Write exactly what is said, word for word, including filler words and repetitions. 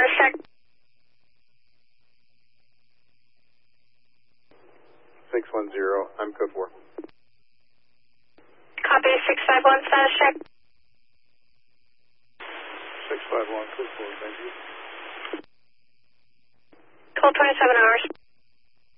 status check. six one zero, I'm code four. Copy, six five one, status check. six five one, code four, thank you. twelve twenty-seven hours.